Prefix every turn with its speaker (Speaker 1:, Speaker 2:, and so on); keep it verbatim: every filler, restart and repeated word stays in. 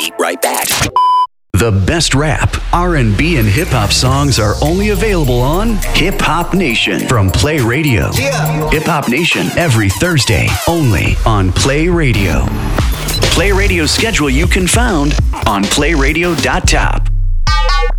Speaker 1: Be right back.
Speaker 2: The best rap, R and B, and hip-hop songs are only available on Hip Hop Nation from Play Radio.
Speaker 1: Yeah.
Speaker 2: Hip Hop Nation every Thursday only on Play Radio. Play Radio's schedule you can find on play radio dot top.